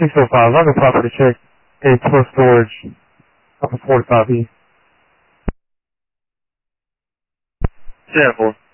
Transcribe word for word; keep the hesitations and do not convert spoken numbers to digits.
six oh five, I have a property check. A plus storage off of forty-five E. ten four.